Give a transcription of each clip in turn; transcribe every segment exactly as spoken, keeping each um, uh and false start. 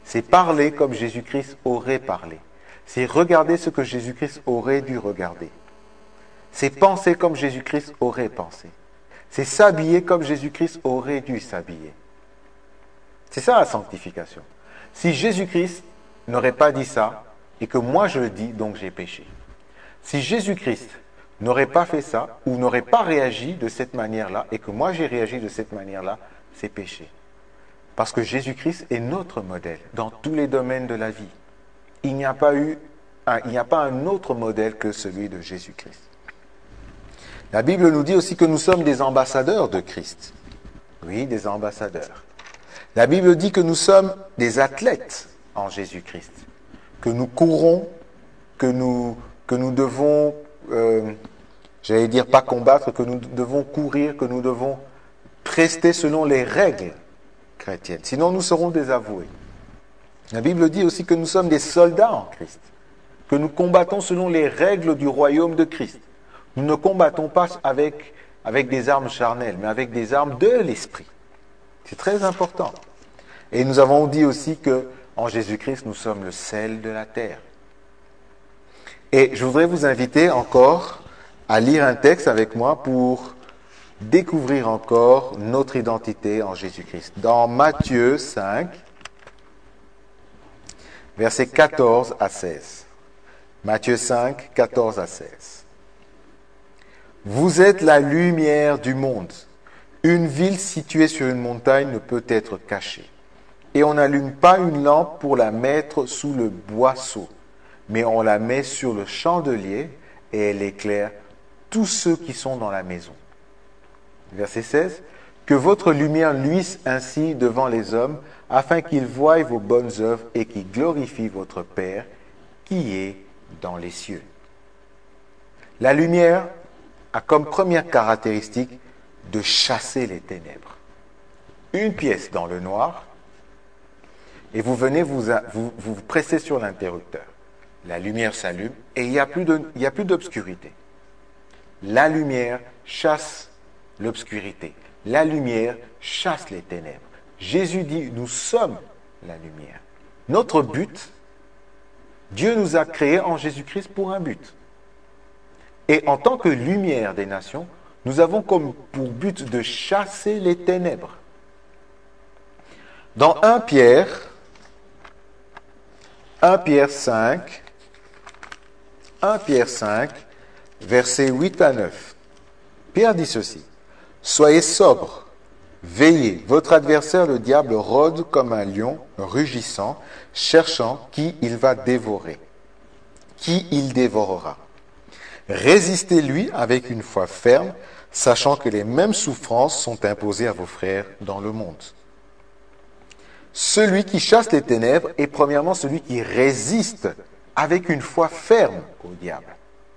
C'est parler comme Jésus-Christ aurait parlé. C'est regarder ce que Jésus-Christ aurait dû regarder. C'est penser comme Jésus-Christ aurait pensé. C'est s'habiller comme Jésus-Christ aurait dû s'habiller. C'est ça la sanctification. Si Jésus-Christ n'aurait pas dit ça, et que moi je le dis, donc j'ai péché. Si Jésus-Christ n'aurait pas fait ça, ou n'aurait pas réagi de cette manière-là, et que moi j'ai réagi de cette manière-là, c'est péché. Parce que Jésus-Christ est notre modèle dans tous les domaines de la vie. Il n'y a pas eu, un, il n'y a pas un autre modèle que celui de Jésus-Christ. La Bible nous dit aussi que nous sommes des ambassadeurs de Christ. Oui, des ambassadeurs. La Bible dit que nous sommes des athlètes en Jésus-Christ. Que nous courons, que nous, que nous devons, euh, j'allais dire pas combattre, que nous devons courir, que nous devons rester selon les règles chrétiennes. Sinon, nous serons désavoués. La Bible dit aussi que nous sommes des soldats en Christ, que nous combattons selon les règles du royaume de Christ. Nous ne combattons pas avec, avec des armes charnelles, mais avec des armes de l'esprit. C'est très important. Et nous avons dit aussi que en Jésus-Christ, nous sommes le sel de la terre. Et je voudrais vous inviter encore à lire un texte avec moi pour découvrir encore notre identité en Jésus-Christ. Dans Matthieu cinq, versets quatorze à seize. Matthieu cinq, quatorze à seize. Vous êtes la lumière du monde. Une ville située sur une montagne ne peut être cachée. Et on n'allume pas une lampe pour la mettre sous le boisseau, mais on la met sur le chandelier et elle éclaire tous ceux qui sont dans la maison. Verset seize. Que votre lumière luise ainsi devant les hommes, afin qu'ils voient vos bonnes œuvres et qu'ils glorifient votre Père qui est dans les cieux. La lumière a comme première caractéristique de chasser les ténèbres. Une pièce dans le noir, et vous venez vous, vous, vous pressez sur l'interrupteur. La lumière s'allume et il n'y a plus de, il n'y a plus d'obscurité. La lumière chasse l'obscurité. La lumière chasse les ténèbres. Jésus dit, nous sommes la lumière. Notre but, Dieu nous a créés en Jésus-Christ pour un but. Et en tant que lumière des nations, nous avons comme pour but de chasser les ténèbres. Dans un Pierre, un Pierre cinq, un Pierre cinq, versets huit à neuf. Pierre dit ceci. Soyez sobres, veillez. Votre adversaire, le diable, rôde comme un lion rugissant, cherchant qui il va dévorer, qui il dévorera. Résistez-lui avec une foi ferme, sachant que les mêmes souffrances sont imposées à vos frères dans le monde. Celui qui chasse les ténèbres est premièrement celui qui résiste avec une foi ferme au diable.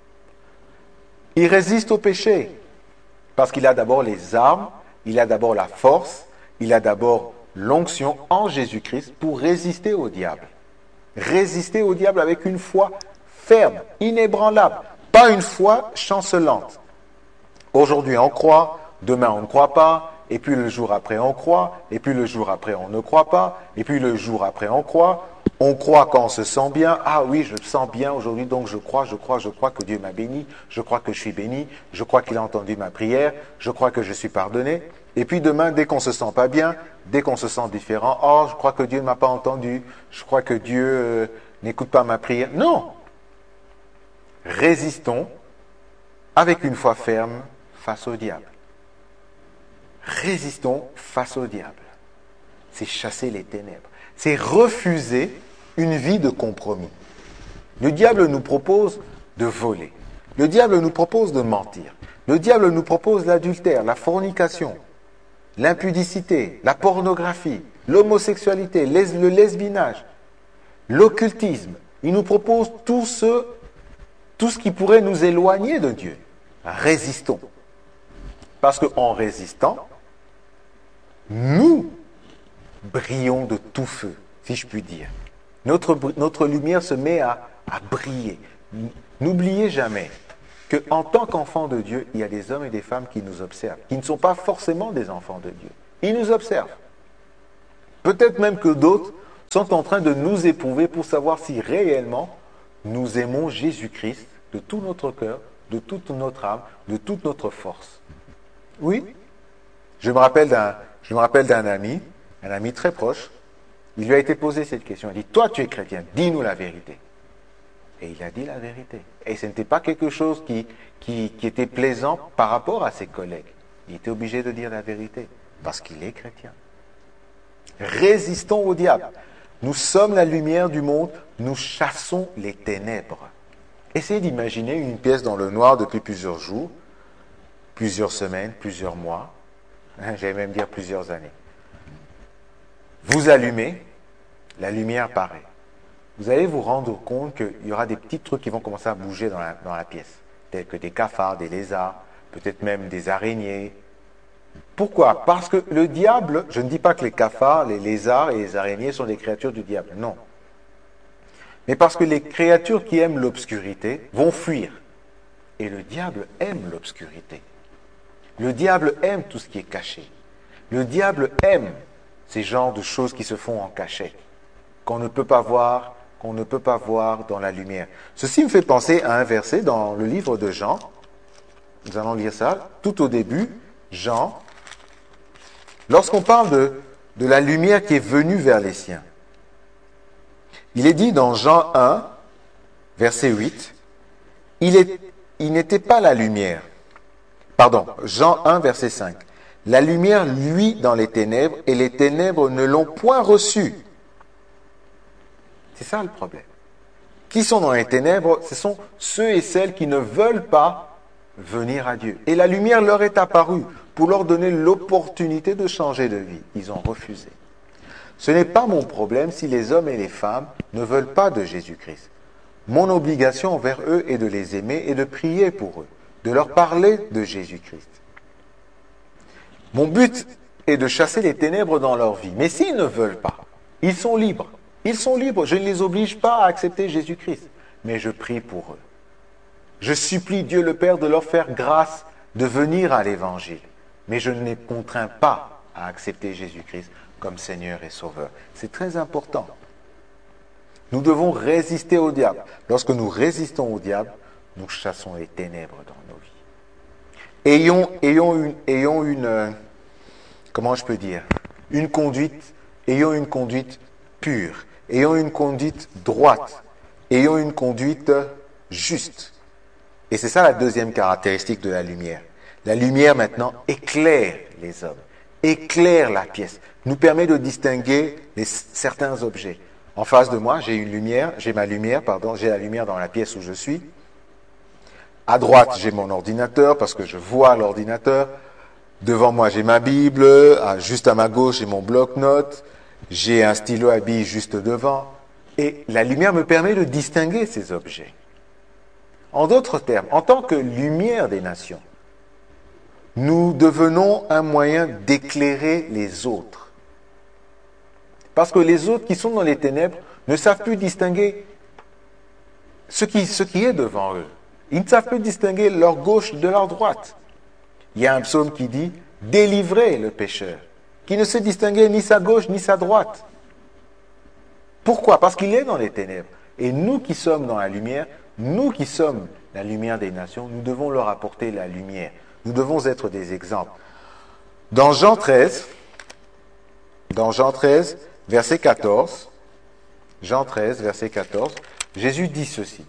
Il résiste au péché parce qu'il a d'abord les armes, il a d'abord la force, il a d'abord l'onction en Jésus-Christ pour résister au diable. Résister au diable avec une foi ferme, inébranlable, pas une foi chancelante. Aujourd'hui on croit, demain on ne croit pas, et puis le jour après on croit, et puis le jour après on ne croit pas, et puis le jour après on croit. On croit quand on se sent bien. Ah oui, je me sens bien aujourd'hui, donc je crois, je crois, je crois que Dieu m'a béni, je crois que je suis béni, je crois qu'il a entendu ma prière, je crois que je suis pardonné. Et puis demain, dès qu'on se sent pas bien, dès qu'on se sent différent, oh, je crois que Dieu ne m'a pas entendu, je crois que Dieu euh, n'écoute pas ma prière. Non! Résistons avec une foi ferme face au diable. Résistons face au diable. C'est chasser les ténèbres. C'est refuser une vie de compromis. Le diable nous propose de voler. Le diable nous propose de mentir. Le diable nous propose l'adultère, la fornication, l'impudicité, la pornographie, l'homosexualité, le lesbinage, l'occultisme. Il nous propose tout ce, tout ce qui pourrait nous éloigner de Dieu. Résistons. Parce qu'en résistant, nous brillons de tout feu, si je puis dire. Notre, notre lumière se met à, à briller. N'oubliez jamais qu'en tant qu'enfants de Dieu, il y a des hommes et des femmes qui nous observent, qui ne sont pas forcément des enfants de Dieu. Ils nous observent. Peut-être même que d'autres sont en train de nous éprouver pour savoir si réellement nous aimons Jésus-Christ de tout notre cœur, de toute notre âme, de toute notre force. Oui, je me rappelle d'un, je me rappelle d'un ami, un ami très proche. Il lui a été posé cette question. Il dit, toi tu es chrétien, dis-nous la vérité. Et il a dit la vérité. Et ce n'était pas quelque chose qui, qui, qui était plaisant par rapport à ses collègues. Il était obligé de dire la vérité, parce qu'il est chrétien. Résistons au diable. Nous sommes la lumière du monde, nous chassons les ténèbres. Essayez d'imaginer une pièce dans le noir depuis plusieurs jours, plusieurs semaines, plusieurs mois, j'allais même dire plusieurs années. Vous allumez, la lumière paraît. Vous allez vous rendre compte qu'il y aura des petits trucs qui vont commencer à bouger dans la, dans la pièce, tels que des cafards, des lézards, peut-être même des araignées. Pourquoi? Parce que le diable, je ne dis pas que les cafards, les lézards et les araignées sont des créatures du diable, non. Mais parce que les créatures qui aiment l'obscurité vont fuir. Et le diable aime l'obscurité. Le diable aime tout ce qui est caché. Le diable aime ces genres de choses qui se font en cachette, qu'on ne peut pas voir, qu'on ne peut pas voir dans la lumière. Ceci me fait penser à un verset dans le livre de Jean. Nous allons lire ça tout au début. Jean, lorsqu'on parle de, de la lumière qui est venue vers les siens, il est dit dans Jean un, verset huit, il, est, il n'était pas la lumière. Pardon, Jean un, verset cinq. La lumière luit dans les ténèbres et les ténèbres ne l'ont point reçue. C'est ça le problème. Qui sont dans les ténèbres? Ce sont ceux et celles qui ne veulent pas venir à Dieu. Et la lumière leur est apparue pour leur donner l'opportunité de changer de vie. Ils ont refusé. Ce n'est pas mon problème si les hommes et les femmes ne veulent pas de Jésus-Christ. Mon obligation envers eux est de les aimer et de prier pour eux, de leur parler de Jésus-Christ. Mon but est de chasser les ténèbres dans leur vie. Mais s'ils ne veulent pas, ils sont libres. Ils sont libres. Je ne les oblige pas à accepter Jésus-Christ. Mais je prie pour eux. Je supplie Dieu le Père de leur faire grâce de venir à l'Évangile. Mais je ne les contrains pas à accepter Jésus-Christ comme Seigneur et Sauveur. C'est très important. Nous devons résister au diable. Lorsque nous résistons au diable, nous chassons les ténèbres dans nos vies. Ayons, ayons une, ayons une euh, comment je peux dire, une conduite, ayons une conduite pure, ayons une conduite droite, ayons une conduite juste. Et c'est ça la deuxième caractéristique de la lumière. La lumière maintenant éclaire les hommes, éclaire la pièce, nous permet de distinguer les, certains objets. En face de moi, j'ai une lumière, j'ai ma lumière, pardon, j'ai la lumière dans la pièce où je suis. À droite, j'ai mon ordinateur parce que je vois l'ordinateur. Devant moi, j'ai ma Bible. Juste à ma gauche, j'ai mon bloc-notes. J'ai un stylo à billes juste devant. Et la lumière me permet de distinguer ces objets. En d'autres termes, en tant que lumière des nations, nous devenons un moyen d'éclairer les autres. Parce que les autres qui sont dans les ténèbres ne savent plus distinguer ce qui, ce qui est devant eux. Ils ne savent plus distinguer leur gauche de leur droite. Il y a un psaume qui dit « Délivrez le pécheur », qui ne sait distinguer ni sa gauche ni sa droite. Pourquoi? Parce qu'il est dans les ténèbres. Et nous qui sommes dans la lumière, nous qui sommes la lumière des nations, nous devons leur apporter la lumière. Nous devons être des exemples. Dans Jean treize, dans Jean treize, verset quatorze, Jean treize, verset quatorze, Jésus dit ceci.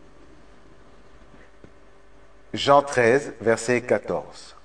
Jean treize, verset quatorze.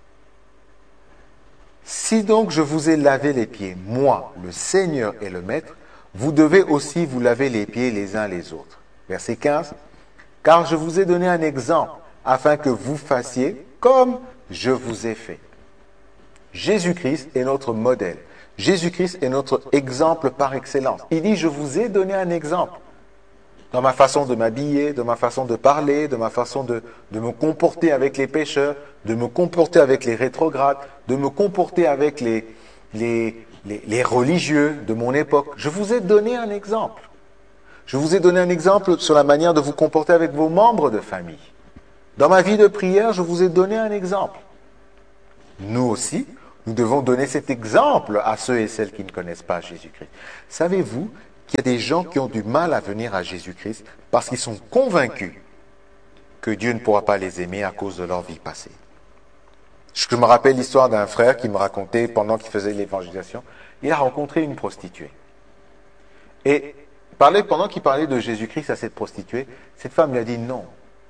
Si donc je vous ai lavé les pieds, moi, le Seigneur et le Maître, vous devez aussi vous laver les pieds les uns les autres. Verset quinze. Car je vous ai donné un exemple, afin que vous fassiez comme je vous ai fait. Jésus-Christ est notre modèle. Jésus-Christ est notre exemple par excellence. Il dit, je vous ai donné un exemple. Dans ma façon de m'habiller, de ma façon de parler, de ma façon de, de me comporter avec les pécheurs, de me comporter avec les rétrogrades, de me comporter avec les, les, les, les religieux de mon époque. Je vous ai donné un exemple. Je vous ai donné un exemple sur la manière de vous comporter avec vos membres de famille. Dans ma vie de prière, je vous ai donné un exemple. Nous aussi, nous devons donner cet exemple à ceux et celles qui ne connaissent pas Jésus-Christ. Savez-vous qu'il y a des gens qui ont du mal à venir à Jésus-Christ parce qu'ils sont convaincus que Dieu ne pourra pas les aimer à cause de leur vie passée. Je me rappelle l'histoire d'un frère qui me racontait pendant qu'il faisait l'évangélisation, il a rencontré une prostituée. Et parlait, pendant qu'il parlait de Jésus-Christ à cette prostituée, cette femme lui a dit non.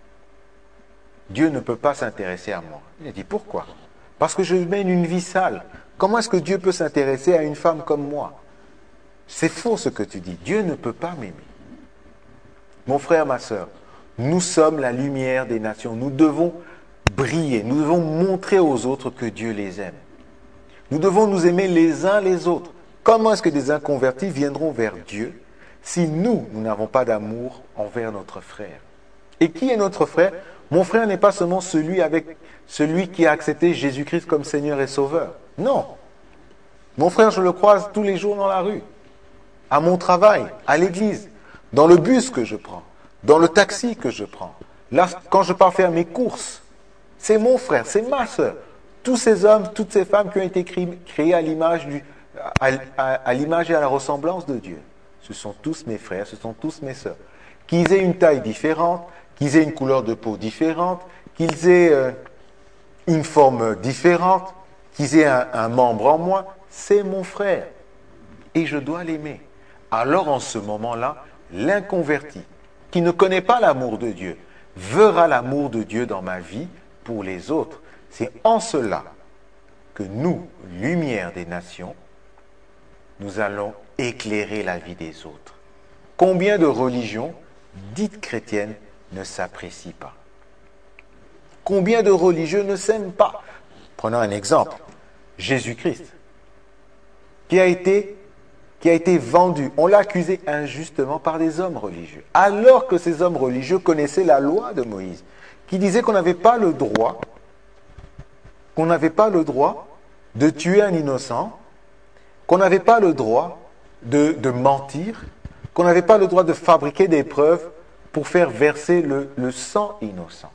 Dieu ne peut pas s'intéresser à moi. Il a dit pourquoi? Parce que je mène une vie sale. Comment est-ce que Dieu peut s'intéresser à une femme comme moi? C'est faux ce que tu dis. Dieu ne peut pas m'aimer. Mon frère, ma sœur, nous sommes la lumière des nations. Nous devons briller. Nous devons montrer aux autres que Dieu les aime. Nous devons nous aimer les uns les autres. Comment est-ce que des inconvertis viendront vers Dieu si nous, nous n'avons pas d'amour envers notre frère? Et qui est notre frère? Mon frère n'est pas seulement celui, avec, celui qui a accepté Jésus-Christ comme Seigneur et Sauveur. Non. Mon frère, je le croise tous les jours dans la rue, à mon travail, à l'église, dans le bus que je prends, dans le taxi que je prends. Là, quand je pars faire mes courses, c'est mon frère, c'est ma sœur. Tous ces hommes, toutes ces femmes qui ont été créés à l'image du, à, à, à l'image et à la ressemblance de Dieu. Ce sont tous mes frères, ce sont tous mes sœurs. Qu'ils aient une taille différente, qu'ils aient une couleur de peau différente, qu'ils aient euh, une forme différente, qu'ils aient un, un membre en moi, c'est mon frère. Et je dois l'aimer. Alors en ce moment-là, l'inconverti, qui ne connaît pas l'amour de Dieu, verra l'amour de Dieu dans ma vie pour les autres. C'est en cela que nous, lumière des nations, nous allons éclairer la vie des autres. Combien de religions dites chrétiennes ne s'apprécient pas? Combien de religieux ne s'aiment pas? Prenons un exemple. Jésus-Christ, qui a été, qui a été vendu, on l'a accusé injustement par des hommes religieux, alors que ces hommes religieux connaissaient la loi de Moïse, qui disait qu'on n'avait pas le droit, qu'on n'avait pas le droit de tuer un innocent, qu'on n'avait pas le droit de, de mentir, qu'on n'avait pas le droit de fabriquer des preuves pour faire verser le, le sang innocent.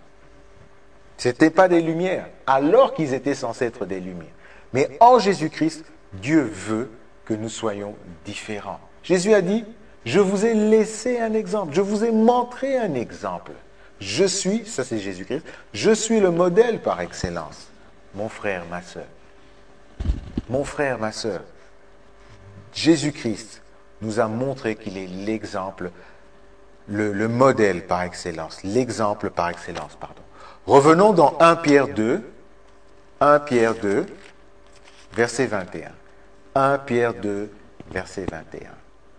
Ce n'étaient pas des lumières, alors qu'ils étaient censés être des lumières. Mais en Jésus-Christ, Dieu veut que nous soyons différents. Jésus a dit, je vous ai laissé un exemple, je vous ai montré un exemple. Je suis, ça c'est Jésus-Christ, je suis le modèle par excellence. Mon frère, ma sœur. Mon frère, ma sœur. Jésus-Christ nous a montré qu'il est l'exemple, le, le modèle par excellence, l'exemple par excellence, pardon. Revenons dans Première Pierre deux, Première Pierre deux, verset vingt et un. Première Pierre deux, verset vingt et un.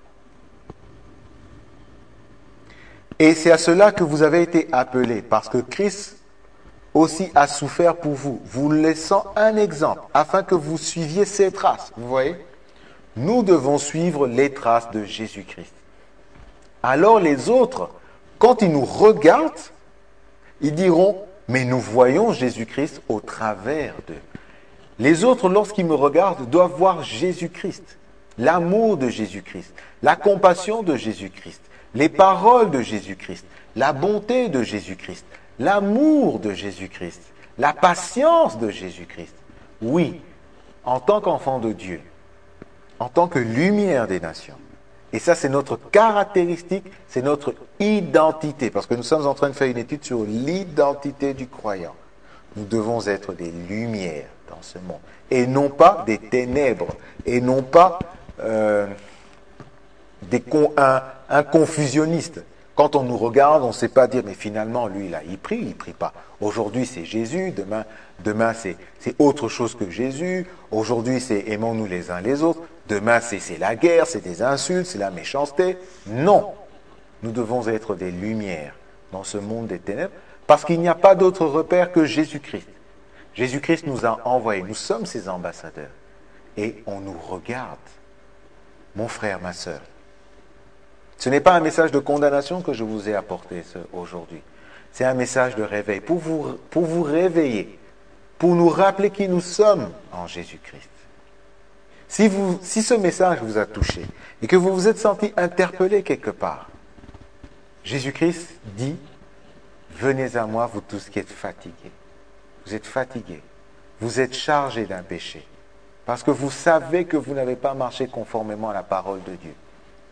Et c'est à cela que vous avez été appelés, parce que Christ aussi a souffert pour vous, vous laissant un exemple, afin que vous suiviez ses traces. Vous voyez? Nous devons suivre les traces de Jésus-Christ. Alors les autres, quand ils nous regardent, ils diront, mais nous voyons Jésus-Christ au travers d'eux. Les autres, lorsqu'ils me regardent, doivent voir Jésus-Christ, l'amour de Jésus-Christ, la compassion de Jésus-Christ, les paroles de Jésus-Christ, la bonté de Jésus-Christ, l'amour de Jésus-Christ, la patience de Jésus-Christ. Oui, en tant qu'enfant de Dieu, en tant que lumière des nations. Et ça, c'est notre caractéristique, c'est notre identité, parce que nous sommes en train de faire une étude sur l'identité du croyant. Nous devons être des lumières dans ce monde, et non pas des ténèbres, et non pas euh, des con, un, un confusionniste. Quand on nous regarde, on ne sait pas dire, mais finalement, lui, là, il prie, il ne prie pas. Aujourd'hui, c'est Jésus, demain, demain c'est, c'est autre chose que Jésus, aujourd'hui, c'est aimons-nous les uns les autres, demain, c'est, c'est la guerre, c'est des insultes, c'est la méchanceté. Non, nous devons être des lumières dans ce monde des ténèbres, parce qu'il n'y a pas d'autre repère que Jésus-Christ. Jésus-Christ nous a envoyés, nous sommes ses ambassadeurs, et on nous regarde. Mon frère, ma sœur, ce n'est pas un message de condamnation que je vous ai apporté ce, aujourd'hui. C'est un message de réveil, pour vous, pour vous réveiller, pour nous rappeler qui nous sommes en Jésus-Christ. Si, vous, si ce message vous a touché et que vous vous êtes senti interpellé quelque part, Jésus-Christ dit, venez à moi, vous tous qui êtes fatigués. Vous êtes fatigués, vous êtes chargés d'un péché, parce que vous savez que vous n'avez pas marché conformément à la parole de Dieu.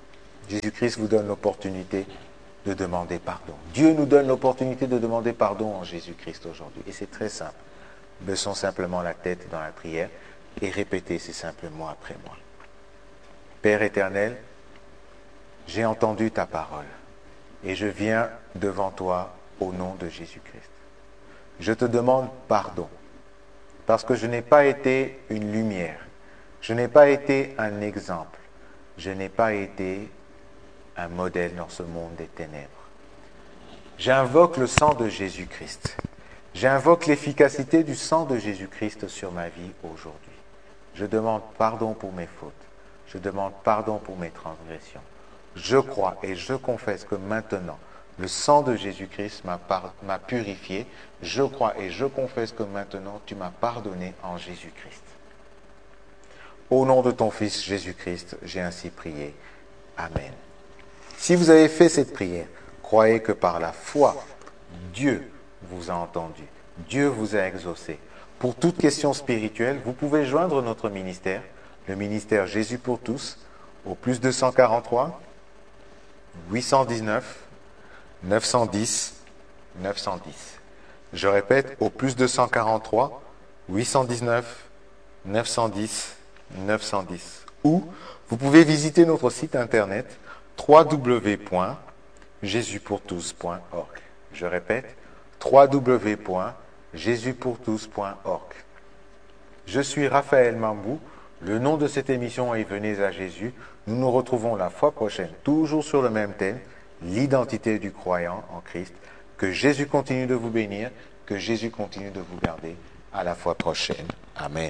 Jésus-Christ vous donne l'opportunité de demander pardon. Dieu nous donne l'opportunité de demander pardon en Jésus-Christ aujourd'hui. Et c'est très simple. Baissons simplement la tête dans la prière et répétez ces simples mots après moi. Père éternel, j'ai entendu ta parole et je viens devant toi au nom de Jésus-Christ. Je te demande pardon parce que je n'ai pas été une lumière, je n'ai pas été un exemple, je n'ai pas été un modèle dans ce monde des ténèbres. J'invoque le sang de Jésus-Christ. J'invoque l'efficacité du sang de Jésus-Christ sur ma vie aujourd'hui. Je demande pardon pour mes fautes. Je demande pardon pour mes transgressions. Je crois et je confesse que maintenant, le sang de Jésus-Christ m'a, par... m'a purifié. Je crois et je confesse que maintenant, tu m'as pardonné en Jésus-Christ. Au nom de ton Fils Jésus-Christ, j'ai ainsi prié. Amen. Si vous avez fait cette prière, croyez que par la foi, Dieu vous a entendu. Dieu vous a exaucé. Pour toute question spirituelle, vous pouvez joindre notre ministère, le ministère Jésus pour tous, au plus deux cent quarante-trois, huit cent dix-neuf, neuf cent dix, neuf cent dix. Je répète, au plus deux cent quarante-trois, huit cent dix-neuf, neuf cent dix, neuf cent dix. Ou vous pouvez visiter notre site internet w w w point jésus pour tous point org. Je répète, w w w point jésus pour tous point org. Je suis Raphaël Mambou. Le nom de cette émission est Venez à Jésus. Nous nous retrouvons la fois prochaine, toujours sur le même thème, l'identité du croyant en Christ. Que Jésus continue de vous bénir, que Jésus continue de vous garder. À la fois prochaine. Amen.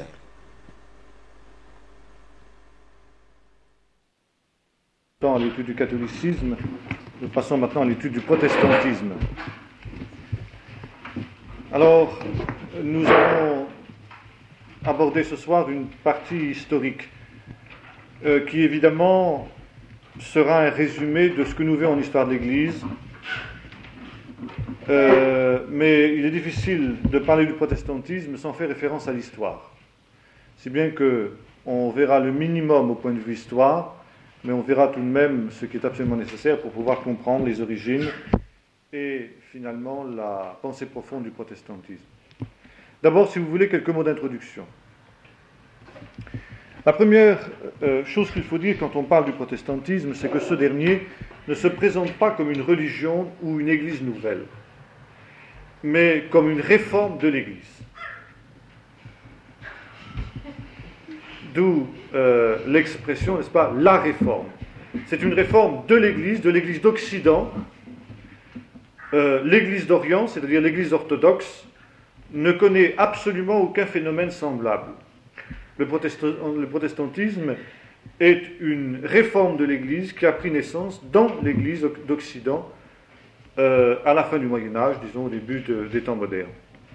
À l'étude du catholicisme, nous passons maintenant à l'étude du protestantisme. Alors, nous allons aborder ce soir une partie historique euh, qui évidemment sera un résumé de ce que nous verrons en histoire de l'Église. Euh, mais il est difficile de parler du protestantisme sans faire référence à l'histoire. Si bien qu'on verra le minimum au point de vue histoire, mais on verra tout de même ce qui est absolument nécessaire pour pouvoir comprendre les origines et finalement la pensée profonde du protestantisme. D'abord, si vous voulez, quelques mots d'introduction. La première euh, chose qu'il faut dire quand on parle du protestantisme, c'est que ce dernier ne se présente pas comme une religion ou une église nouvelle, mais comme une réforme de l'Église. D'où euh, l'expression, n'est-ce pas, la réforme. C'est une réforme de l'Église, de l'Église d'Occident. Euh, L'Église d'Orient, c'est-à-dire l'Église orthodoxe, ne connaît absolument aucun phénomène semblable. Le, protestant, le protestantisme est une réforme de l'Église qui a pris naissance dans l'Église d'Occident euh, à la fin du Moyen-Âge, disons au début de, des temps modernes.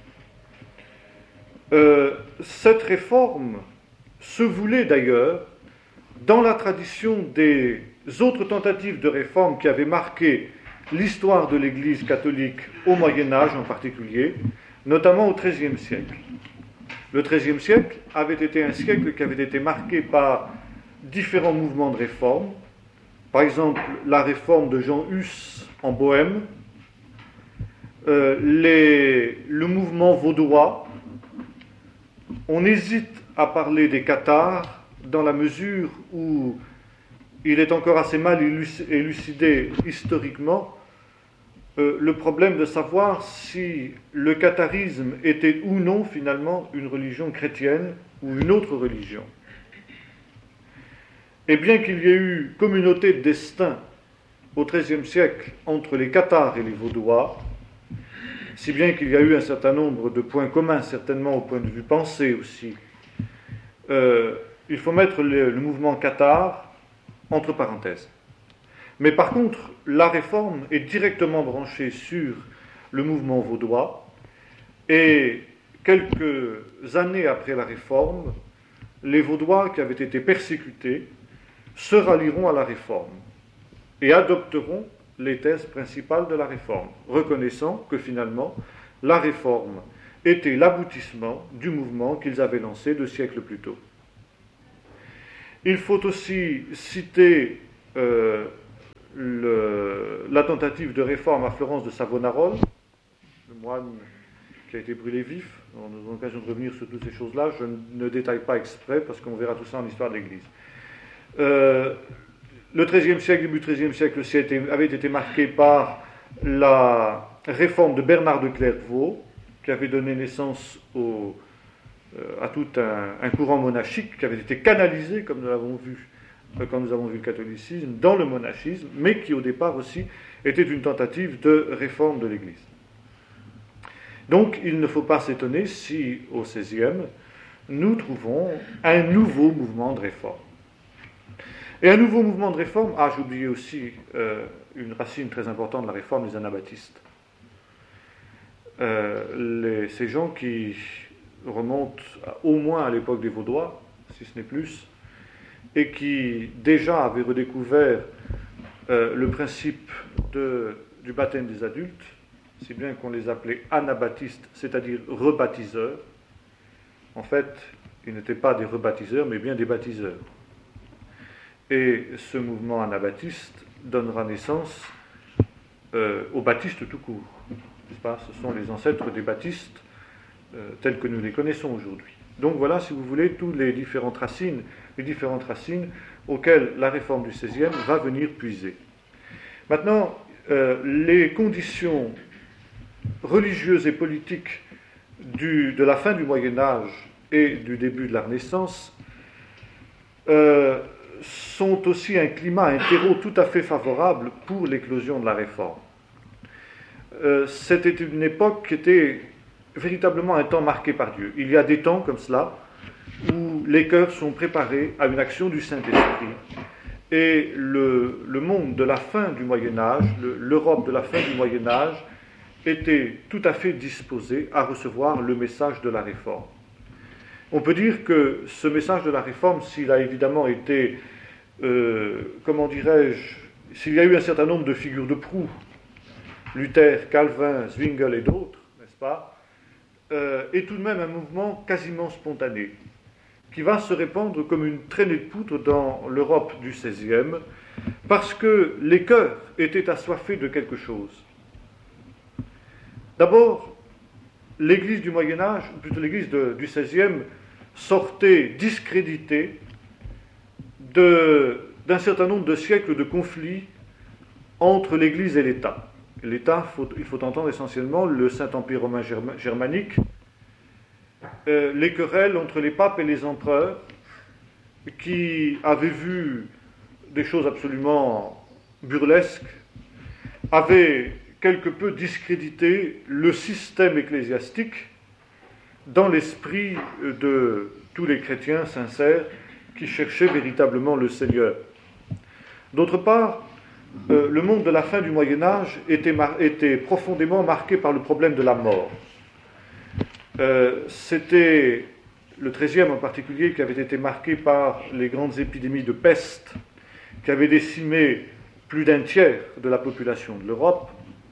Euh, cette réforme se voulait d'ailleurs, dans la tradition des autres tentatives de réforme qui avaient marqué l'histoire de l'Église catholique au Moyen-Âge en particulier, notamment au treizième siècle. Le treizième siècle avait été un siècle qui avait été marqué par différents mouvements de réforme, par exemple la réforme de Jean Hus en Bohême, euh, les, le mouvement vaudois. On hésite à parler des cathares dans la mesure où il est encore assez mal élucidé historiquement euh, le problème de savoir si le catharisme était ou non finalement une religion chrétienne ou une autre religion. Et bien qu'il y ait eu communauté de destin au treizième siècle entre les cathares et les vaudois, si bien qu'il y a eu un certain nombre de points communs, certainement au point de vue pensée aussi, euh, il faut mettre le, le mouvement cathare entre parenthèses. Mais par contre, la réforme est directement branchée sur le mouvement vaudois, et quelques années après la réforme, les Vaudois qui avaient été persécutés se rallieront à la réforme et adopteront les thèses principales de la réforme, reconnaissant que finalement, la réforme était l'aboutissement du mouvement qu'ils avaient lancé deux siècles plus tôt. Il faut aussi citer euh, la tentative de réforme à Florence de Savonarola, le moine qui a été brûlé vif. On aura l'occasion de revenir sur toutes ces choses-là. Je ne détaille pas exprès parce qu'on verra tout ça en histoire de l'Église. Euh, le treizième siècle, début du treizième siècle aussi avait été marqué par la réforme de Bernard de Clairvaux, qui avait donné naissance au, euh, à tout un, un courant monachique qui avait été canalisé, comme nous l'avons vu euh, quand nous avons vu le catholicisme, dans le monachisme, mais qui au départ aussi était une tentative de réforme de l'Église. Donc il ne faut pas s'étonner si, au seizième, nous trouvons un nouveau mouvement de réforme. Et un nouveau mouvement de réforme, ah j'ai oublié aussi euh, une racine très importante de la réforme, les anabaptistes. Euh, les, ces gens qui remontent à, au moins à l'époque des Vaudois, si ce n'est plus, et qui déjà avaient redécouvert euh, le principe de, du baptême des adultes, si bien qu'on les appelait anabaptistes, c'est-à-dire rebaptiseurs. En fait, ils n'étaient pas des rebaptiseurs, mais bien des baptiseurs. Et ce mouvement anabaptiste donnera naissance euh, aux baptistes tout court. N'est-ce pas ? Ce sont les ancêtres des baptistes euh, tels que nous les connaissons aujourd'hui. Donc voilà, si vous voulez, toutes les différentes racines, les différentes racines auxquelles la réforme du seizième va venir puiser. Maintenant, euh, les conditions religieuses et politiques du, de la fin du Moyen-Âge et du début de la Renaissance euh, sont aussi un climat, un terreau tout à fait favorable pour l'éclosion de la réforme. Euh, c'était une époque qui était véritablement un temps marqué par Dieu. Il y a des temps comme cela où les cœurs sont préparés à une action du Saint-Esprit. Et le, le monde de la fin du Moyen-Âge, le, l'Europe de la fin du Moyen-Âge, était tout à fait disposé à recevoir le message de la réforme. On peut dire que ce message de la réforme, s'il a évidemment été, euh, comment dirais-je, s'il y a eu un certain nombre de figures de proue, Luther, Calvin, Zwingli et d'autres, n'est-ce pas, euh, est tout de même un mouvement quasiment spontané, qui va se répandre comme une traînée de poudre dans l'Europe du seizième, parce que les cœurs étaient assoiffés de quelque chose. D'abord, l'Église du Moyen-Âge, plutôt l'Église de, du seizième, sortait discréditée de, d'un certain nombre de siècles de conflits entre l'Église et l'État. L'État, faut, il faut entendre essentiellement le Saint-Empire romain germanique, euh, les querelles entre les papes et les empereurs, qui avaient vu des choses absolument burlesques, avaient quelque peu discrédité le système ecclésiastique dans l'esprit de tous les chrétiens sincères qui cherchaient véritablement le Seigneur. D'autre part, euh, le monde de la fin du Moyen-Âge était, mar- était profondément marqué par le problème de la mort. Euh, c'était le treizième en particulier qui avait été marqué par les grandes épidémies de peste qui avaient décimé plus d'un tiers de la population de l'Europe.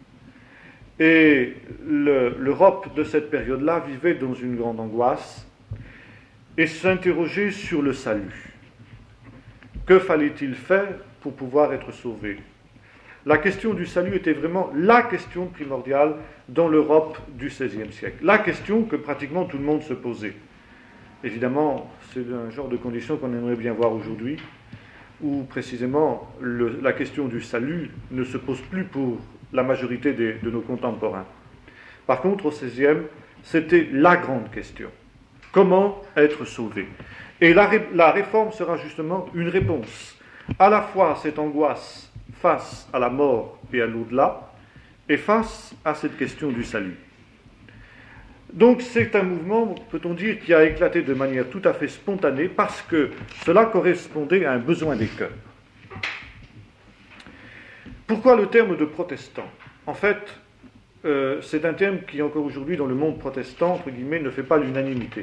Et le, l'Europe de cette période-là vivait dans une grande angoisse et s'interrogeait sur le salut. Que fallait-il faire pour pouvoir être sauvé ? La question du salut était vraiment la question primordiale dans l'Europe du seizième siècle. La question que pratiquement tout le monde se posait. Évidemment, c'est un genre de condition qu'on aimerait bien voir aujourd'hui, où précisément le, la question du salut ne se pose plus pour la majorité des, de nos contemporains. Par contre, au seizième, c'était la grande question. Comment être sauvé ? Et la, la réforme sera justement une réponse à la fois à cette angoisse face à la mort et à l'au-delà, et face à cette question du salut. Donc c'est un mouvement, peut-on dire, qui a éclaté de manière tout à fait spontanée, parce que cela correspondait à un besoin des cœurs. Pourquoi le terme de protestant ? En fait, euh, c'est un terme qui, encore aujourd'hui, dans le monde protestant, entre guillemets, ne fait pas l'unanimité.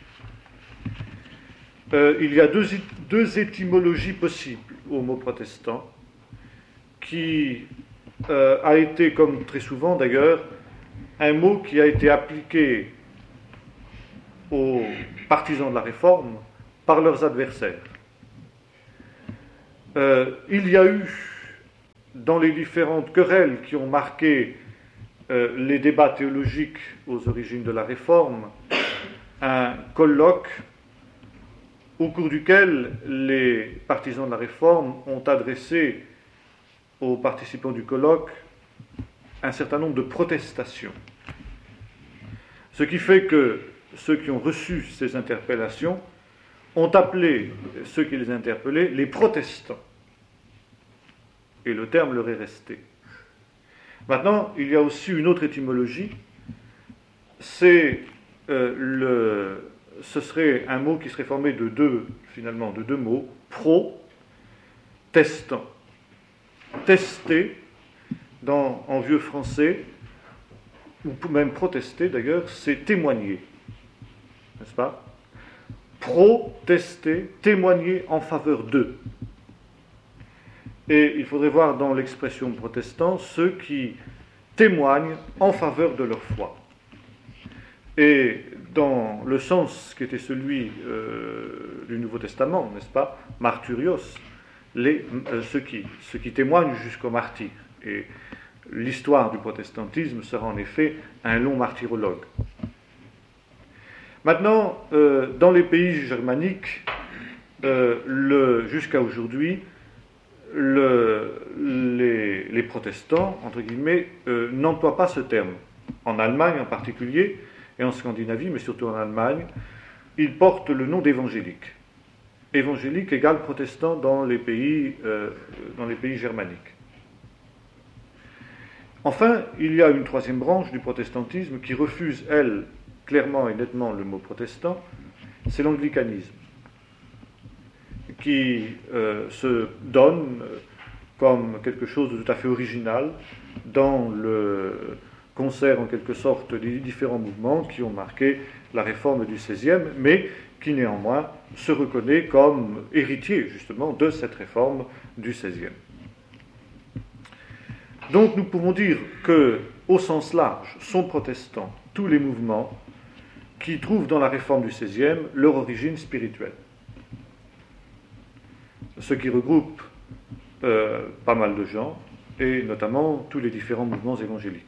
Euh, il y a deux, deux étymologies possibles au mot protestant, qui euh, a été, comme très souvent d'ailleurs, un mot qui a été appliqué aux partisans de la réforme par leurs adversaires. Euh, il y a eu dans les différentes querelles qui ont marqué euh, les débats théologiques aux origines de la Réforme, un colloque au cours duquel les partisans de la Réforme ont adressé aux participants du colloque un certain nombre de protestations. Ce qui fait que ceux qui ont reçu ces interpellations ont appelé ceux qui les interpellaient les protestants. Et le terme leur est resté. Maintenant, il y a aussi une autre étymologie. C'est euh, le, ce serait un mot qui serait formé de deux, finalement, de deux mots, pro, testant. Tester, dans, en vieux français, ou même protester d'ailleurs, c'est témoigner. N'est-ce pas? Protester, témoigner en faveur d'eux. Et il faudrait voir dans l'expression protestant ceux qui témoignent en faveur de leur foi. Et dans le sens qui était celui euh, du Nouveau Testament, n'est-ce pas, martyrios, les, euh, ceux, qui, ceux qui témoignent jusqu'au martyr. Et l'histoire du protestantisme sera en effet un long martyrologue. Maintenant, euh, dans les pays germaniques, euh, le, jusqu'à aujourd'hui, Le, les, les protestants, entre guillemets, euh, n'emploient pas ce terme. En Allemagne en particulier, et en Scandinavie, mais surtout en Allemagne, ils portent le nom d'évangélique. Évangélique égale protestant dans les pays, euh, dans les pays germaniques. Enfin, il y a une troisième branche du protestantisme qui refuse, elle, clairement et nettement le mot protestant, c'est l'anglicanisme, qui euh, se donne comme quelque chose de tout à fait original dans le concert, en quelque sorte, des différents mouvements qui ont marqué la réforme du seizième, mais qui néanmoins se reconnaît comme héritier, justement, de cette réforme du seizième. Donc nous pouvons dire que, au sens large, sont protestants tous les mouvements qui trouvent dans la réforme du seizième leur origine spirituelle. Ce qui regroupe euh, pas mal de gens, et notamment tous les différents mouvements évangéliques.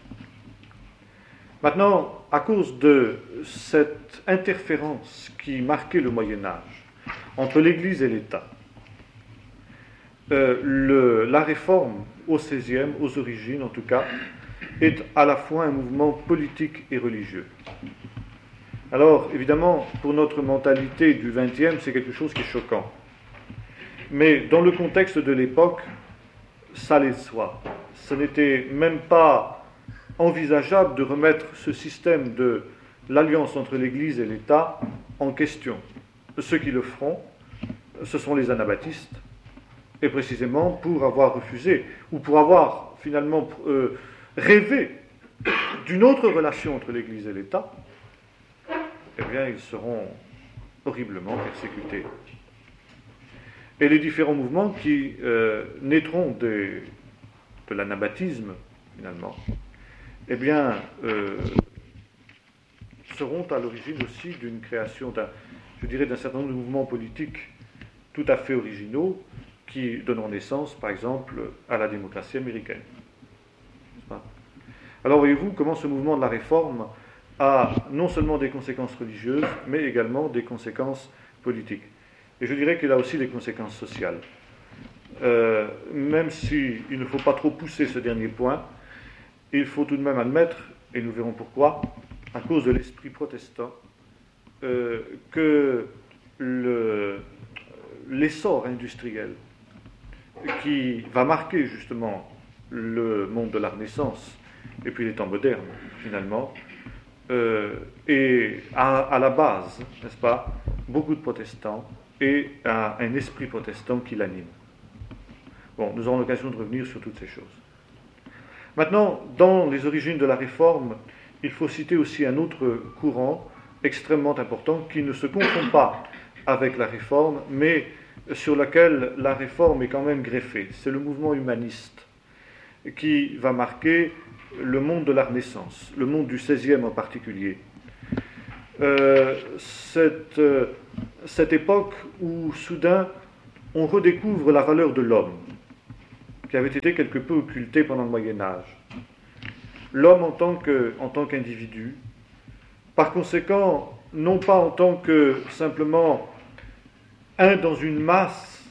Maintenant, à cause de cette interférence qui marquait le Moyen-Âge entre l'Église et l'État, euh, le, la réforme au seizième, aux origines en tout cas, est à la fois un mouvement politique et religieux. Alors, évidemment, pour notre mentalité du vingtième, c'est quelque chose qui est choquant. Mais dans le contexte de l'époque, ça allait de soi. Ce n'était même pas envisageable de remettre ce système de l'alliance entre l'Église et l'État en question. Ceux qui le feront, ce sont les anabaptistes, et précisément pour avoir refusé, ou pour avoir finalement euh, rêvé d'une autre relation entre l'Église et l'État, eh bien, ils seront horriblement persécutés. Et les différents mouvements qui euh, naîtront des, de l'anabaptisme, finalement, eh bien, euh, seront à l'origine aussi d'une création, d'un, je dirais, d'un certain nombre de mouvements politiques tout à fait originaux qui donneront naissance, par exemple, à la démocratie américaine. Alors, voyez-vous comment ce mouvement de la réforme a non seulement des conséquences religieuses, mais également des conséquences politiques. Et je dirais qu'il a aussi des conséquences sociales. Euh, même s'il ne faut pas trop pousser ce dernier point, il faut tout de même admettre, et nous verrons pourquoi, à cause de l'esprit protestant, euh, que le, l'essor industriel qui va marquer justement le monde de la Renaissance et puis les temps modernes, finalement, euh, et à, à la base, n'est-ce pas, beaucoup de protestants et un, un esprit protestant qui l'anime. Bon, nous aurons l'occasion de revenir sur toutes ces choses. Maintenant, dans les origines de la Réforme, il faut citer aussi un autre courant extrêmement important qui ne se confond pas avec la Réforme, mais sur laquelle la Réforme est quand même greffée. C'est le mouvement humaniste qui va marquer le monde de la Renaissance, le monde du seizième en particulier. Euh, cette, euh, cette époque où soudain on redécouvre la valeur de l'homme, qui avait été quelque peu occulté pendant le Moyen-Âge. L'homme en tant que, en tant qu'individu, par conséquent, non pas en tant que simplement un dans une masse,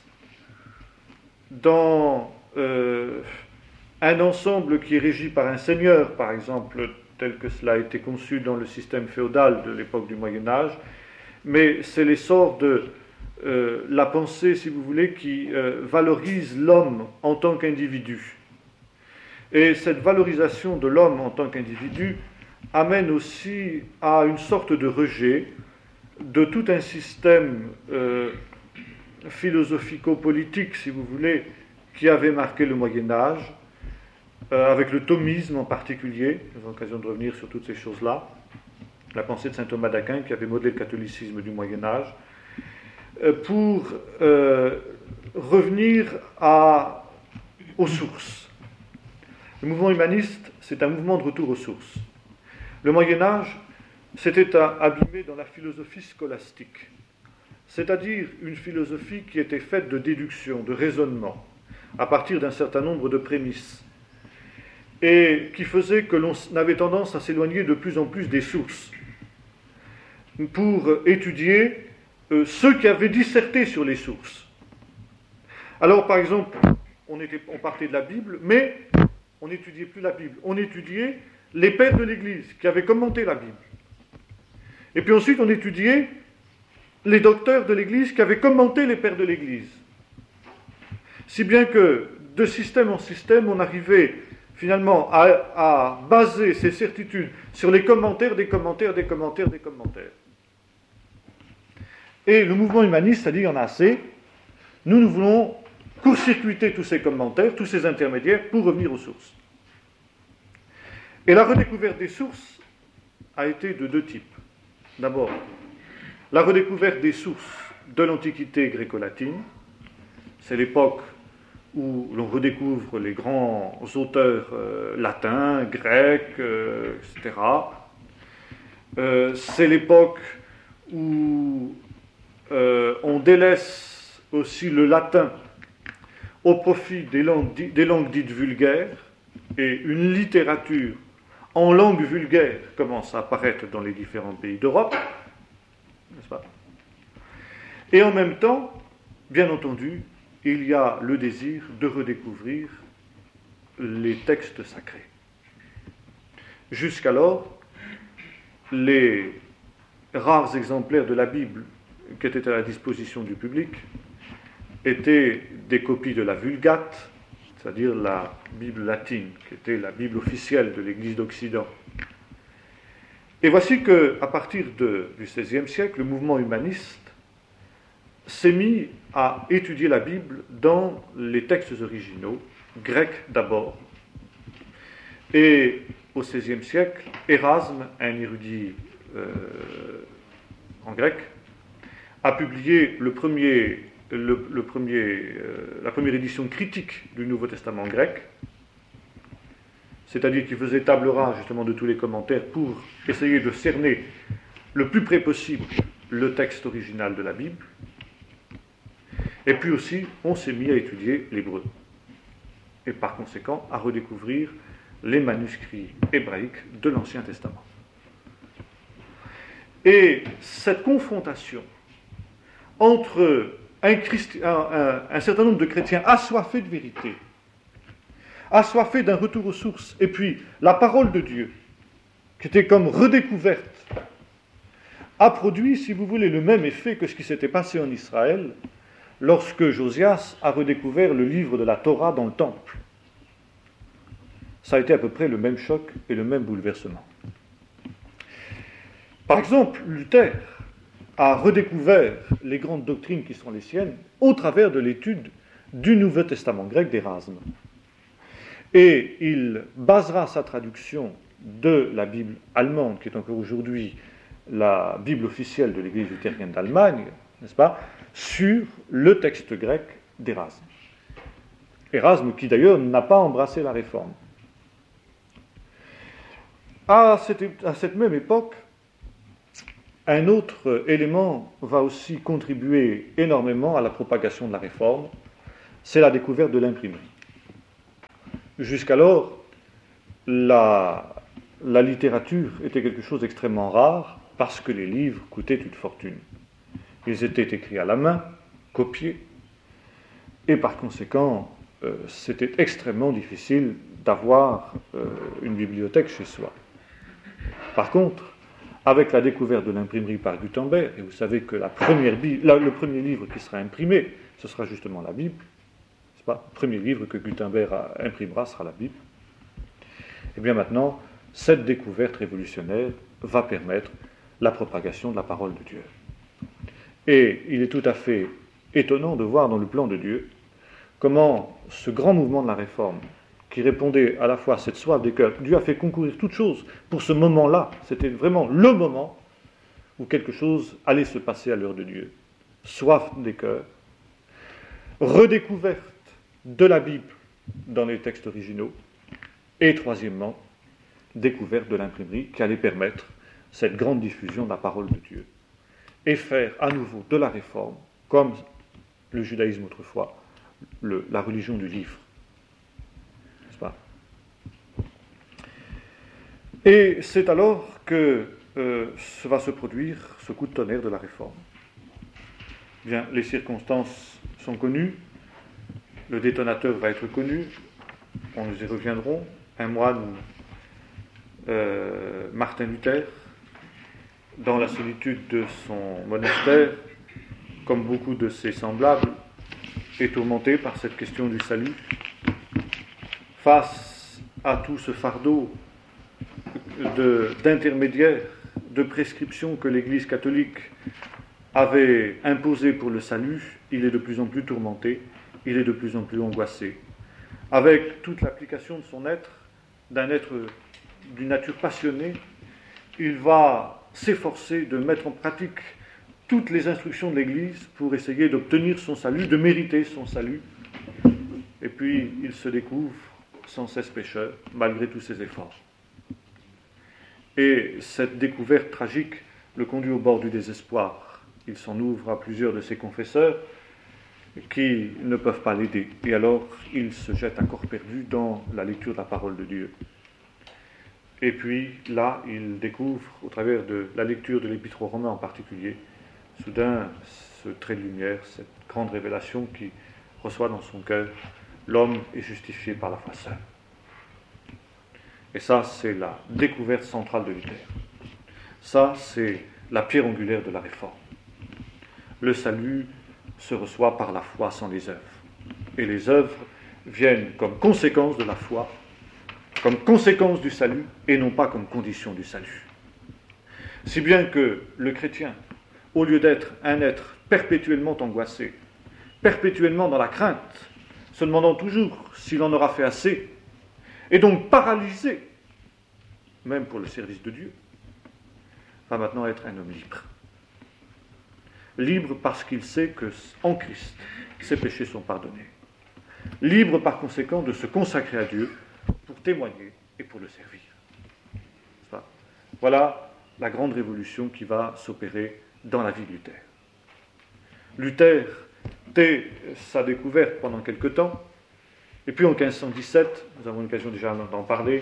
dans euh, un ensemble qui est régi par un seigneur, par exemple, tel que cela a été conçu dans le système féodal de l'époque du Moyen-Âge, mais c'est l'essor de euh, la pensée, si vous voulez, qui euh, valorise l'homme en tant qu'individu. Et cette valorisation de l'homme en tant qu'individu amène aussi à une sorte de rejet de tout un système euh, philosophico-politique, si vous voulez, qui avait marqué le Moyen-Âge, euh, avec le thomisme en particulier. J'ai l'occasion de revenir sur toutes ces choses-là. La pensée de saint Thomas d'Aquin, qui avait modelé le catholicisme du Moyen-Âge, euh, pour euh, revenir à, aux sources. Le mouvement humaniste, c'est un mouvement de retour aux sources. Le Moyen-Âge s'était abîmé dans la philosophie scolastique, c'est-à-dire une philosophie qui était faite de déduction, de raisonnement, à partir d'un certain nombre de prémices, et qui faisait que l'on avait tendance à s'éloigner de plus en plus des sources, pour étudier euh, ceux qui avaient disserté sur les sources. Alors, par exemple, on, était, on partait de la Bible, mais on n'étudiait plus la Bible, on étudiait les pères de l'Église qui avaient commenté la Bible. Et puis ensuite, on étudiait les docteurs de l'Église qui avaient commenté les pères de l'Église. Si bien que, de système en système, on arrivait finalement à, à baser ses certitudes sur les commentaires des commentaires des commentaires des commentaires. Et le mouvement humaniste a dit, il y en a assez, nous, nous voulons court-circuiter tous ces commentaires, tous ces intermédiaires, pour revenir aux sources. Et la redécouverte des sources a été de deux types. D'abord, la redécouverte des sources de l'Antiquité gréco-latine, c'est l'époque où l'on redécouvre les grands auteurs euh, latins, grecs, euh, et cetera. Euh, c'est l'époque où euh, on délaisse aussi le latin au profit des langues, des langues dites vulgaires, et une littérature en langue vulgaire commence à apparaître dans les différents pays d'Europe, n'est-ce pas ? Et en même temps, bien entendu, il y a le désir de redécouvrir les textes sacrés. Jusqu'alors, les rares exemplaires de la Bible qui étaient à la disposition du public étaient des copies de la Vulgate, c'est-à-dire la Bible latine, qui était la Bible officielle de l'Église d'Occident. Et voici qu'à partir de, du seizième siècle, le mouvement humaniste s'est mis à étudier la Bible dans les textes originaux, grecs d'abord. Et au seizième siècle, Érasme, un érudit euh, en grec, a publié le premier, le, le premier, euh, la première édition critique du Nouveau Testament grec, c'est-à-dire qu'il faisait table rase justement de tous les commentaires pour essayer de cerner le plus près possible le texte original de la Bible. Et puis aussi, on s'est mis à étudier l'hébreu. Et par conséquent, à redécouvrir les manuscrits hébraïques de l'Ancien Testament. Et cette confrontation entre un, Christi- un, un, un certain nombre de chrétiens assoiffés de vérité, assoiffés d'un retour aux sources, et puis la parole de Dieu, qui était comme redécouverte, a produit, si vous voulez, le même effet que ce qui s'était passé en Israël lorsque Josias a redécouvert le livre de la Torah dans le temple. Ça a été à peu près le même choc et le même bouleversement. Par exemple, Luther a redécouvert les grandes doctrines qui sont les siennes au travers de l'étude du Nouveau Testament grec d'Érasme. Et il basera sa traduction de la Bible allemande, qui est encore aujourd'hui la Bible officielle de l'Église luthérienne d'Allemagne, n'est-ce pas, sur le texte grec d'Érasme. Érasme qui d'ailleurs n'a pas embrassé la réforme. À cette, à cette même époque, un autre élément va aussi contribuer énormément à la propagation de la réforme, c'est la découverte de l'imprimerie. jusqu'alors, la, la littérature était quelque chose d'extrêmement rare parce que les livres coûtaient une fortune. Ils étaient écrits à la main, copiés, et par conséquent, euh, c'était extrêmement difficile d'avoir euh, une bibliothèque chez soi. Par contre, avec la découverte de l'imprimerie par Gutenberg, et vous savez que la première Bible, la, le premier livre qui sera imprimé, ce sera justement la Bible, n'est-ce pas ? Le premier livre que Gutenberg a, imprimera sera la Bible. Et bien maintenant, cette découverte révolutionnaire va permettre la propagation de la parole de Dieu. Et il est tout à fait étonnant de voir dans le plan de Dieu comment ce grand mouvement de la réforme, qui répondait à la fois à cette soif des cœurs, Dieu a fait concourir toutes choses pour ce moment-là. C'était vraiment le moment où quelque chose allait se passer à l'heure de Dieu. Soif des cœurs, redécouverte de la Bible dans les textes originaux, et troisièmement, découverte de l'imprimerie qui allait permettre cette grande diffusion de la parole de Dieu et faire à nouveau de la réforme, comme le judaïsme autrefois, le, la religion du livre. N'est-ce pas ? Et c'est alors que euh, se va se produire ce coup de tonnerre de la réforme. Bien, les circonstances sont connues, le détonateur va être connu, on nous y reviendrons. Un moine, euh, Martin Luther, dans la solitude de son monastère, comme beaucoup de ses semblables, est tourmenté par cette question du salut. Face à tout ce fardeau de, d'intermédiaires, de prescriptions que l'Église catholique avait imposées pour le salut, il est de plus en plus tourmenté, il est de plus en plus angoissé. Avec toute l'application de son être, d'un être d'une nature passionnée, il va s'efforcer de mettre en pratique toutes les instructions de l'Église pour essayer d'obtenir son salut, de mériter son salut. Et puis, il se découvre sans cesse pécheur, malgré tous ses efforts. Et cette découverte tragique le conduit au bord du désespoir. Il s'en ouvre à plusieurs de ses confesseurs qui ne peuvent pas l'aider. Et alors, il se jette à corps perdu dans la lecture de la parole de Dieu. Et puis, là, il découvre, au travers de la lecture de l'Épître aux Romains en particulier, soudain, ce trait de lumière, cette grande révélation qui reçoit dans son cœur, l'homme est justifié par la foi seule. Et ça, c'est la découverte centrale de Luther. Ça, c'est la pierre angulaire de la réforme. Le salut se reçoit par la foi sans les œuvres. Et les œuvres viennent comme conséquence de la foi, comme conséquence du salut, et non pas comme condition du salut. Si bien que le chrétien, au lieu d'être un être perpétuellement angoissé, perpétuellement dans la crainte, se demandant toujours s'il en aura fait assez, et donc paralysé, même pour le service de Dieu, va maintenant être un homme libre. Libre parce qu'il sait qu'en Christ, ses péchés sont pardonnés. Libre par conséquent de se consacrer à Dieu pour témoigner et pour le servir. Voilà la grande révolution qui va s'opérer dans la vie de Luther. Luther, dès sa découverte pendant quelque temps, et puis en quinze cent dix-sept, nous avons l'occasion déjà d'en parler,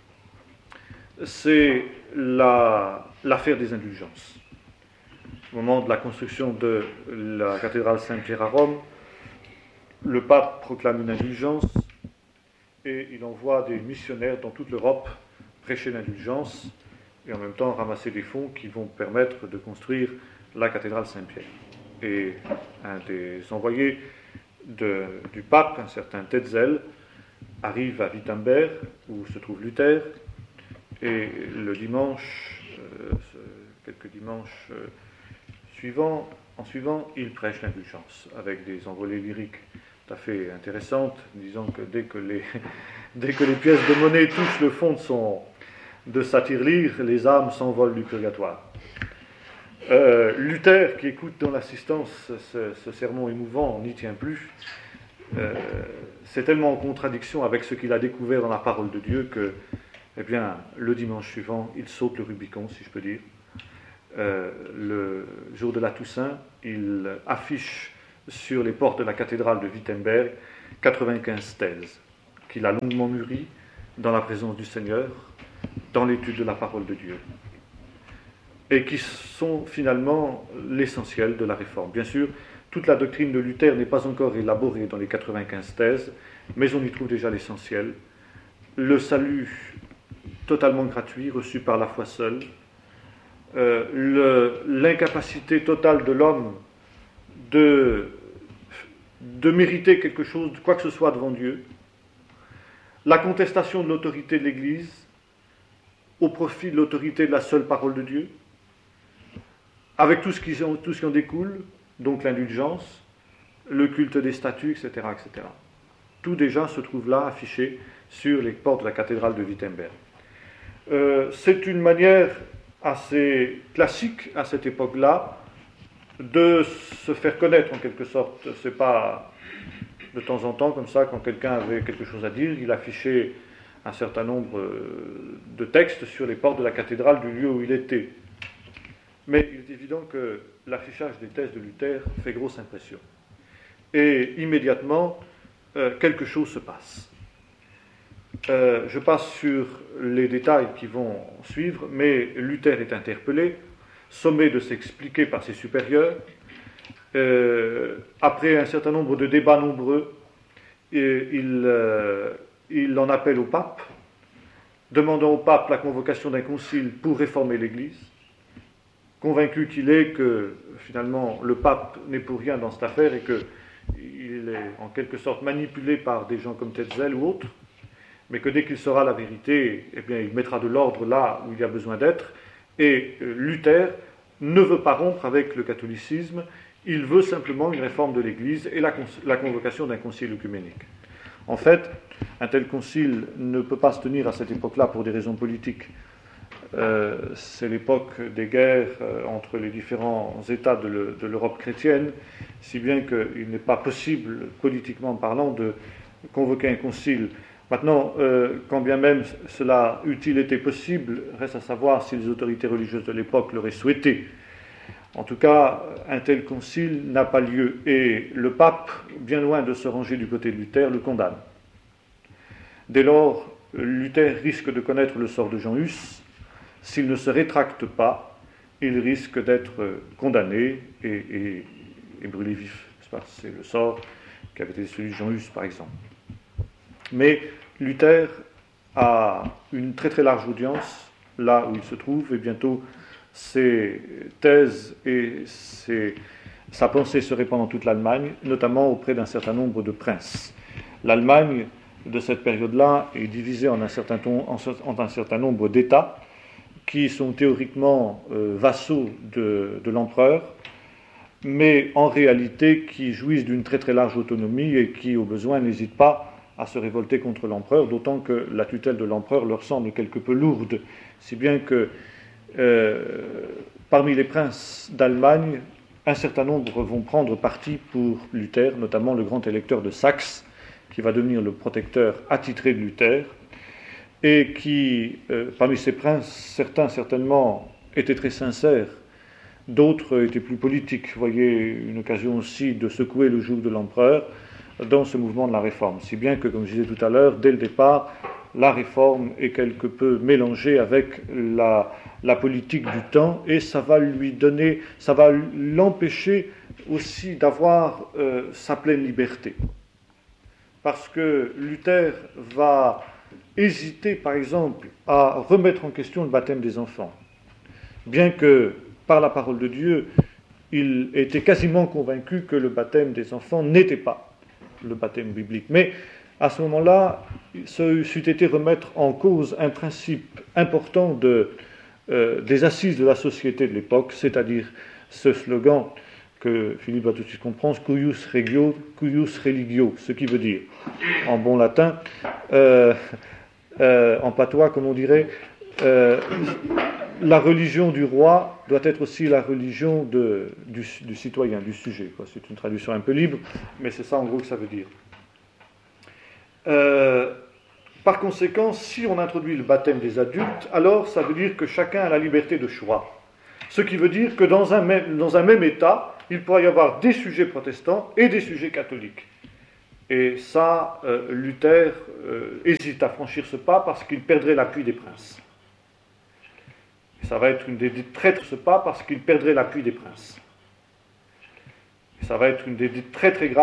c'est la, l'affaire des indulgences. Au moment de la construction de la cathédrale Saint-Pierre à Rome, le pape proclame une indulgence et il envoie des missionnaires dans toute l'Europe prêcher l'indulgence et en même temps ramasser des fonds qui vont permettre de construire la cathédrale Saint-Pierre. Et un des envoyés de, du pape, un certain Tetzel, arrive à Wittenberg, où se trouve Luther, et le dimanche, euh, quelques dimanches euh, suivants, en suivant, il prêche l'indulgence, avec des envolées lyriques tout à fait intéressantes, disant que dès que les, dès que les pièces de monnaie touchent le fond de, son, de sa tirelire, les âmes s'envolent du purgatoire. Euh, Luther, qui écoute dans l'assistance ce, ce sermon émouvant, n'y tient plus. Euh, c'est tellement en contradiction avec ce qu'il a découvert dans la parole de Dieu que, eh bien, le dimanche suivant, il saute le Rubicon, si je peux dire. Euh, le jour de la Toussaint, il affiche sur les portes de la cathédrale de Wittenberg quatre-vingt-quinze thèses. qu'il a longuement mûri dans la présence du Seigneur, dans l'étude de la parole de Dieu, et qui sont finalement l'essentiel de la réforme. Bien sûr, toute la doctrine de Luther n'est pas encore élaborée dans les quatre-vingt-quinze thèses, mais on y trouve déjà l'essentiel. Le salut totalement gratuit, reçu par la foi seule, euh, le, l'incapacité totale de l'homme de, de mériter quelque chose, quoi que ce soit devant Dieu, la contestation de l'autorité de l'Église au profit de l'autorité de la seule parole de Dieu, avec tout ce qui, tout ce qui en découle, donc l'indulgence, le culte des statues, et cetera, et cetera. Tout déjà se trouve là, affiché sur les portes de la cathédrale de Wittenberg. Euh, c'est une manière assez classique à cette époque-là de se faire connaître en quelque sorte. C'est pas de temps en temps comme ça, quand quelqu'un avait quelque chose à dire, il affichait un certain nombre de textes sur les portes de la cathédrale du lieu où il était. Mais il est évident que l'affichage des thèses de Luther fait grosse impression. Et immédiatement, euh, quelque chose se passe. Euh, je passe sur les détails qui vont suivre, mais Luther est interpellé, sommé de s'expliquer par ses supérieurs. Euh, après un certain nombre de débats nombreux, et il, euh, il en appelle au pape, demandant au pape la convocation d'un concile pour réformer l'Église, convaincu qu'il est que finalement le pape n'est pour rien dans cette affaire et qu'il est en quelque sorte manipulé par des gens comme Tetzel ou autres, mais que dès qu'il saura la vérité, eh bien, il mettra de l'ordre là où il y a besoin d'être. Et Luther ne veut pas rompre avec le catholicisme, il veut simplement une réforme de l'Église et la, la convocation d'un concile œcuménique. En fait, un tel concile ne peut pas se tenir à cette époque-là pour des raisons politiques. Euh, c'est l'époque des guerres euh, entre les différents États de, le, de l'Europe chrétienne, si bien qu'il n'est pas possible, politiquement parlant, de convoquer un concile. Maintenant, euh, quand bien même cela eût-il été possible, reste à savoir si les autorités religieuses de l'époque l'auraient souhaité. En tout cas, un tel concile n'a pas lieu, et le pape, bien loin de se ranger du côté de Luther, le condamne. Dès lors, Luther risque de connaître le sort de Jean Hus. S'il ne se rétracte pas, il risque d'être condamné et, et, et brûlé vif. C'est, pas, c'est le sort qui avait été celui de Jean Hus, par exemple. Mais Luther a une très très large audience là où il se trouve, et bientôt ses thèses et ses, sa pensée se répand dans toute l'Allemagne, notamment auprès d'un certain nombre de princes. L'Allemagne de cette période-là est divisée en un certain, ton, en, en un certain nombre d'États qui sont théoriquement euh, vassaux de, de l'empereur, mais en réalité qui jouissent d'une très très large autonomie et qui, au besoin, n'hésitent pas à se révolter contre l'empereur, d'autant que la tutelle de l'empereur leur semble quelque peu lourde, si bien que euh, parmi les princes d'Allemagne, un certain nombre vont prendre parti pour Luther, notamment le grand électeur de Saxe, qui va devenir le protecteur attitré de Luther, et qui, euh, parmi ces princes, certains certainement étaient très sincères, d'autres étaient plus politiques. Vous voyez, une occasion aussi de secouer le joug de l'empereur dans ce mouvement de la réforme. Si bien que, comme je disais tout à l'heure, dès le départ, la réforme est quelque peu mélangée avec la, la politique du temps, et ça va lui donner, ça va l'empêcher aussi d'avoir euh, sa pleine liberté. Parce que Luther va hésiter, par exemple, à remettre en question le baptême des enfants. Bien que, par la parole de Dieu, il était quasiment convaincu que le baptême des enfants n'était pas le baptême biblique. Mais à ce moment-là, ça eût été remettre en cause un principe important de, euh, des assises de la société de l'époque, c'est-à-dire ce slogan que Philippe va tout de suite comprendre, cuius regio, cuius religio, ce qui veut dire, en bon latin, euh, euh, en patois, comme on dirait, euh, la religion du roi doit être aussi la religion de, du, du citoyen, du sujet. Quoi. C'est une traduction un peu libre, mais c'est ça en gros que ça veut dire. Euh, par conséquent, si on introduit le baptême des adultes, alors ça veut dire que chacun a la liberté de choix. Ce qui veut dire que dans un même, dans un même État, il pourra y avoir des sujets protestants et des sujets catholiques. Et ça, euh, Luther euh, hésite à franchir ce pas parce qu'il perdrait l'appui des princes. Et ça va être une des traîtres ce pas parce qu'il perdrait l'appui des princes. Et ça va être une des très très graves